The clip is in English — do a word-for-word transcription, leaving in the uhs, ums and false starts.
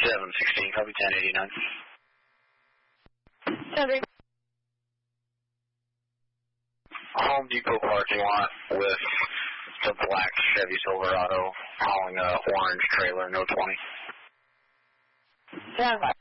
seven sixteen, copy ten eighty-nine. Seven. Home Depot parking lot with the black Chevy Silverado hauling a orange trailer, no twenty. Seven.